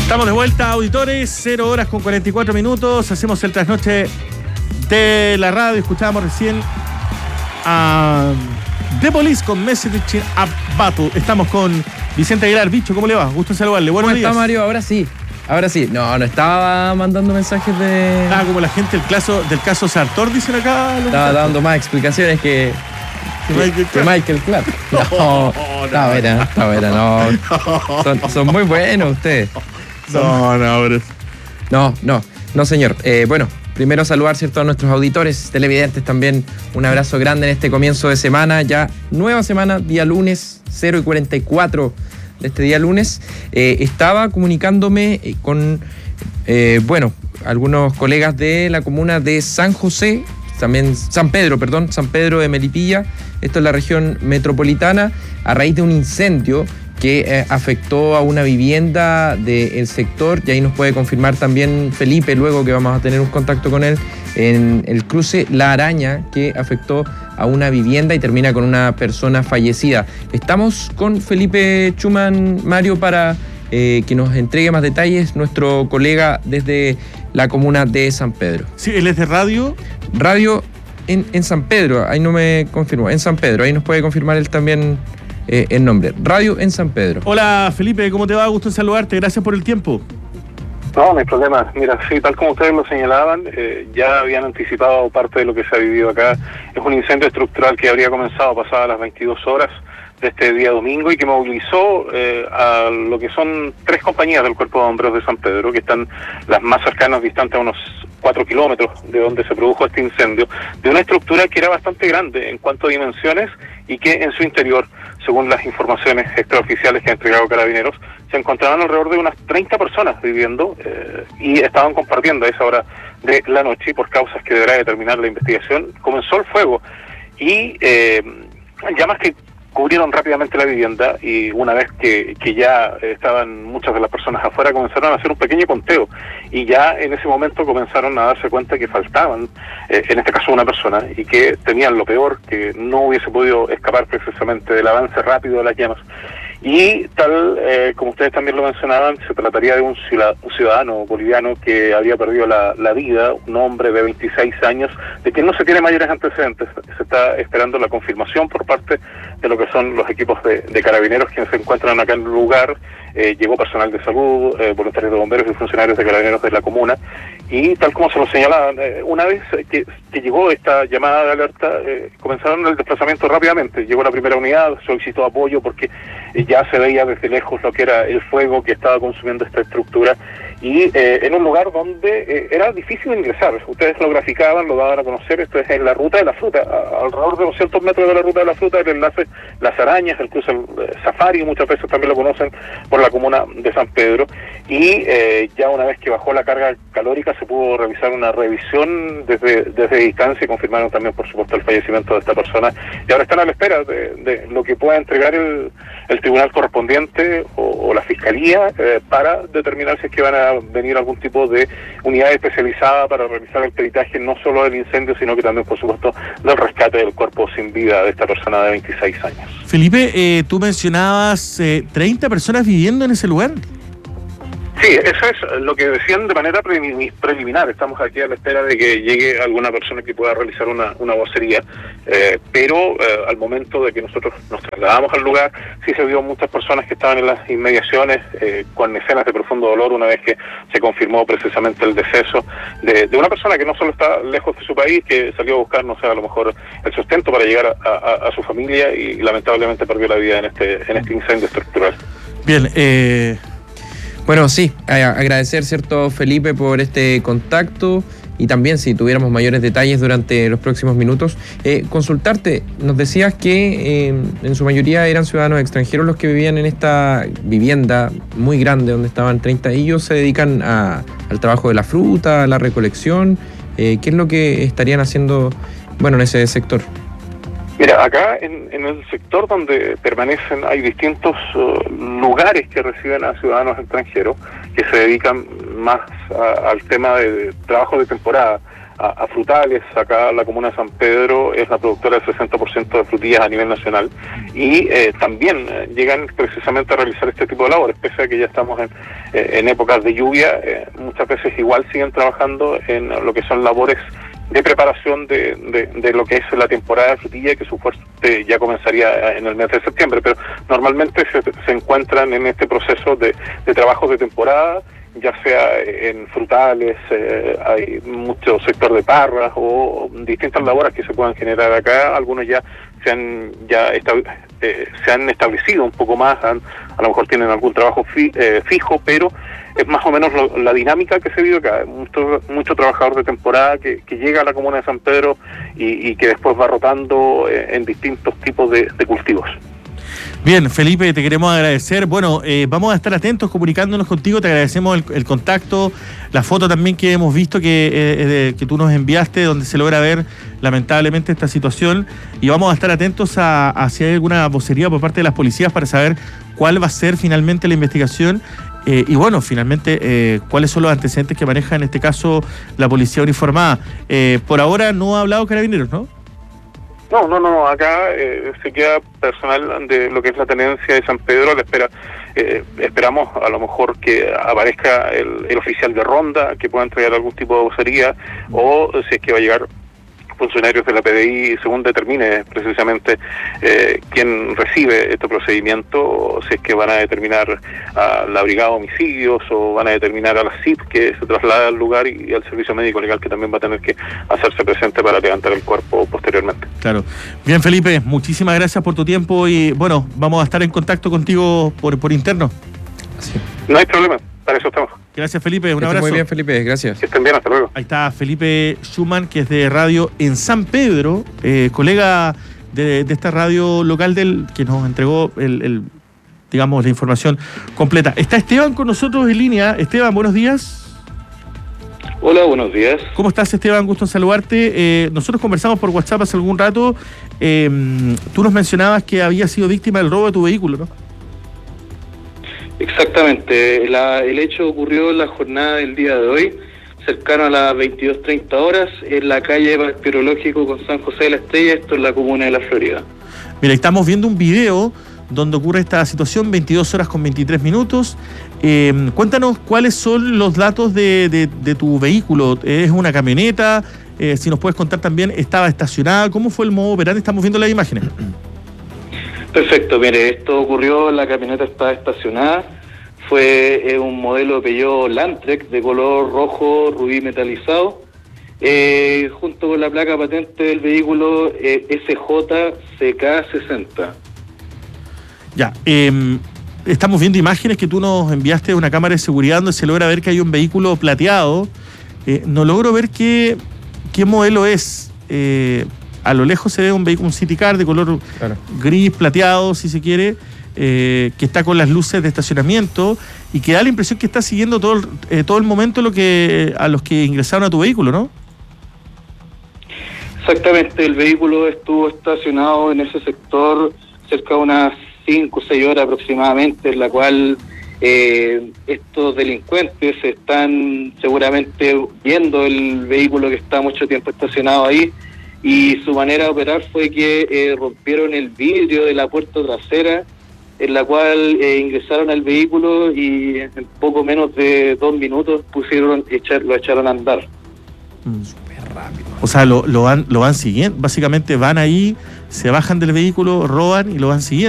Estamos de vuelta, auditores, 0 horas con 44 minutos. Hacemos el trasnoche de la radio. Escuchábamos recién a The Police con Message a Battle. Estamos con Vicente Aguilar. Bicho, ¿cómo le va? Gusto saludarle. Buenos días. ¿Cómo está, Mario? Ahora sí. No estaba mandando mensajes de... como la gente del caso Sartor, dicen acá. Estaba dando más explicaciones que Michael Clark. No, está buena, no. Son muy buenos ustedes. No, señor. Bueno, primero saludar, ¿cierto?, a nuestros auditores, televidentes también. Un abrazo grande en este comienzo de semana. Ya nueva semana, día lunes, 0:44 de este día lunes. Estaba comunicándome con, algunos colegas de la comuna de San Pedro de Melipilla. Esto es la región metropolitana, a raíz de un incendio que afectó a una vivienda del sector, y ahí nos puede confirmar también Felipe, luego que vamos a tener un contacto con él, en el cruce La Araña, que afectó a una vivienda y termina con una persona fallecida. Estamos con Felipe Schumann, Mario, para que nos entregue más detalles, nuestro colega desde la comuna de San Pedro. Sí, él es de radio. Radio en San Pedro, ahí no me confirmó, en San Pedro, ahí nos puede confirmar él también el nombre. Radio en San Pedro. Hola Felipe, ¿cómo te va? Gusto en saludarte, gracias por el tiempo. No hay problema. Mira, sí, tal como ustedes lo señalaban, ya habían anticipado parte de lo que se ha vivido acá. Es un incendio estructural que habría comenzado pasadas las 22 horas de este día domingo y que movilizó a lo que son 3 compañías del Cuerpo de Bomberos de San Pedro, que están las más cercanas, distantes a unos 4 kilómetros de donde se produjo este incendio, de una estructura que era bastante grande en cuanto a dimensiones y que en su interior, según las informaciones extraoficiales que ha entregado Carabineros, se encontraban alrededor de unas 30 personas viviendo y estaban compartiendo a esa hora de la noche, y por causas que deberá determinar la investigación, comenzó el fuego y llamas que cubrieron rápidamente la vivienda, y una vez que ya estaban muchas de las personas afuera, comenzaron a hacer un pequeño conteo, y ya en ese momento comenzaron a darse cuenta que faltaban, en este caso una persona, y que tenían lo peor, que no hubiese podido escapar precisamente del avance rápido de las llamas. Y tal como ustedes también lo mencionaban, se trataría de un ciudadano boliviano que habría perdido la vida, un hombre de 26 años, de quien no se tiene mayores antecedentes. Se está esperando la confirmación por parte de lo que son los equipos de Carabineros quienes se encuentran acá en el lugar. Llegó personal de salud, voluntarios de bomberos y funcionarios de Carabineros de la comuna, y tal como se lo señalaban, una vez que llegó esta llamada de alerta, comenzaron el desplazamiento rápidamente. Llegó la primera unidad, solicitó apoyo porque ya se veía desde lejos lo que era el fuego que estaba consumiendo esta estructura, y en un lugar donde era difícil ingresar. Ustedes lo graficaban, lo daban a conocer. Esto es en la ruta de la fruta, alrededor de 200 metros de la ruta de la fruta, el enlace Las Arañas, el cruce Safari, muchas veces también lo conocen por la comuna de San Pedro, y ya una vez que bajó la carga calórica se pudo realizar una revisión desde distancia, y confirmaron también, por supuesto, el fallecimiento de esta persona, y ahora están a la espera de lo que pueda entregar el tribunal correspondiente o la fiscalía para determinar si es que van a venir algún tipo de unidad especializada para realizar el peritaje, no solo del incendio, sino que también, por supuesto, del rescate del cuerpo sin vida de esta persona de 26 años. Felipe, tú mencionabas 30 personas viviendo en ese lugar. Sí, eso es lo que decían de manera preliminar. Estamos aquí a la espera de que llegue alguna persona que pueda realizar una vocería, pero al momento de que nosotros nos trasladamos al lugar, sí se vio muchas personas que estaban en las inmediaciones con escenas de profundo dolor una vez que se confirmó precisamente el deceso de una persona que no solo está lejos de su país, que salió a buscar, no sé, a lo mejor el sustento para llegar a su familia, y lamentablemente perdió la vida en este incendio estructural. Bien, Bueno, sí, agradecer, ¿cierto, Felipe, por este contacto, y también si tuviéramos mayores detalles durante los próximos minutos. Consultarte, nos decías que en su mayoría eran ciudadanos extranjeros los que vivían en esta vivienda muy grande donde estaban 30, y ellos se dedican al trabajo de la fruta, a la recolección. ¿Qué es lo que estarían haciendo, en ese sector? Mira, acá en el sector donde permanecen hay distintos lugares que reciben a ciudadanos extranjeros que se dedican más al tema de trabajo de temporada, a frutales. Acá la comuna de San Pedro es la productora del 60% de frutillas a nivel nacional, y también llegan precisamente a realizar este tipo de labores, pese a que ya estamos en épocas de lluvia, muchas veces igual siguen trabajando en lo que son labores de preparación de lo que es la temporada de frutilla, que su fuerte ya comenzaría en el mes de septiembre, pero normalmente se encuentran en este proceso de trabajos de temporada, ya sea en frutales, hay mucho sector de parras o distintas labores que se puedan generar acá. Algunos ya se han establecido un poco más, a lo mejor tienen algún trabajo fijo, pero es más o menos la dinámica que se vive acá. Mucho trabajador de temporada que llega a la comuna de San Pedro y que después va rotando en distintos tipos de cultivos. Bien, Felipe, te queremos agradecer. Bueno, vamos a estar atentos comunicándonos contigo. Te agradecemos el contacto, la foto también que hemos visto que tú nos enviaste, donde se logra ver lamentablemente esta situación. Y vamos a estar atentos a si hay alguna vocería por parte de las policías para saber cuál va a ser finalmente la investigación. Y bueno, finalmente, cuáles son los antecedentes que maneja en este caso la policía uniformada. Por ahora no ha hablado Carabineros, ¿no? No, acá se queda personal de lo que es la tenencia de San Pedro a la espera. Esperamos a lo mejor que aparezca el oficial de ronda, que pueda entregar algún tipo de vocería, o si es que va a llegar funcionarios de la PDI según determine precisamente quién recibe este procedimiento, si es que van a determinar a la brigada de homicidios o van a determinar a la CIP que se traslada al lugar y al servicio médico legal que también va a tener que hacerse presente para levantar el cuerpo posteriormente. Claro. Bien, Felipe, muchísimas gracias por tu tiempo y bueno, vamos a estar en contacto contigo por interno. Sí. No hay problema, para eso estamos. Gracias, Felipe, un abrazo. Muy bien, Felipe, gracias. Que estén bien, hasta luego. Ahí está Felipe Schumann, que es de radio en San Pedro, colega de esta radio local que nos entregó digamos, la información completa. Está Esteban con nosotros en línea. Esteban, buenos días. Hola, buenos días. ¿Cómo estás, Esteban? Gusto en saludarte. Nosotros conversamos por WhatsApp hace algún rato. Tú nos mencionabas que habías sido víctima del robo de tu vehículo, ¿no? Exactamente, el hecho ocurrió en la jornada del día de hoy, cercano a las 22:30 horas, en la calle Bacteriológico con San José de la Estrella, esto en la comuna de La Florida. Mira, estamos viendo un video donde ocurre esta situación, 22 horas con 23 minutos. Cuéntanos cuáles son los datos de tu vehículo. ¿Es una camioneta? Si nos puedes contar también, ¿estaba estacionada? ¿Cómo fue el modo operante? Estamos viendo las imágenes. Perfecto, mire, esto ocurrió, la camioneta estaba estacionada, fue un modelo Peugeot Landtrek de color rojo rubí metalizado, junto con la placa patente del vehículo SJCK60. Ya, estamos viendo imágenes que tú nos enviaste de una cámara de seguridad donde se logra ver que hay un vehículo plateado. No logro ver qué modelo es. A lo lejos se ve un vehículo, un City Car de color gris, plateado, si se quiere, que está con las luces de estacionamiento y que da la impresión que está siguiendo todo el momento a los que ingresaron a tu vehículo, ¿no? Exactamente, el vehículo estuvo estacionado en ese sector cerca de unas 5 o 6 horas aproximadamente, en la cual estos delincuentes están seguramente viendo el vehículo que está mucho tiempo estacionado ahí. Y su manera de operar fue que rompieron el vidrio de la puerta trasera, en la cual ingresaron al vehículo y en poco menos de 2 minutos lo echaron a andar. Súper rápido. O sea, lo van siguiendo, básicamente van ahí, se bajan del vehículo, roban y lo van siguiendo.